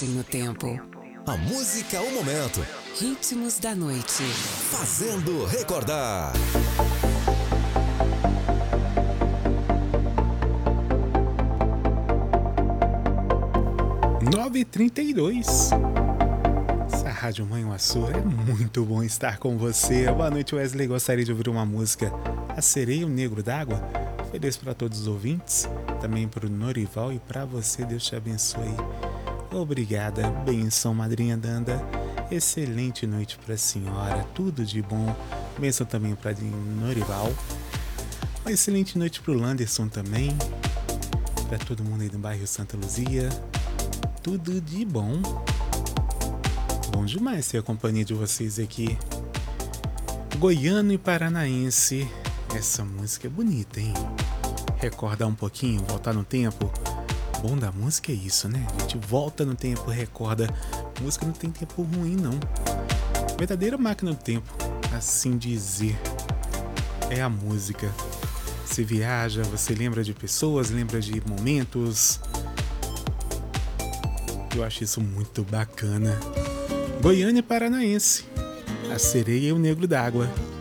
Viagem no tempo. A música ao momento. Ritmos da noite. Fazendo recordar. Nove h Essa Rádio Manhuaçu é muito bom estar com você. Boa noite, Wesley. Gostaria de ouvir uma música, A Sereia e o Negro d'Água. Ofereço para todos os ouvintes, também para o Norival e para você. Deus te abençoe. Obrigada, benção, madrinha Danda. Excelente noite para a senhora, tudo de bom. Benção também para Norival. Uma excelente noite para o Landerson também. Para todo mundo aí do bairro Santa Luzia. Tudo de bom. Bom demais ter a companhia de vocês aqui. Goiano e paranaense. Essa música é bonita, hein? Recordar um pouquinho, voltar no tempo. Bom da música é isso, né? A gente volta no tempo, recorda. Música não tem tempo ruim, não. Verdadeira máquina do tempo, assim dizer. É a música. Você viaja, você lembra de pessoas, lembra de momentos. Eu acho isso muito bacana. Goiânia e paranaense. A Sereia e o Negro d'Água.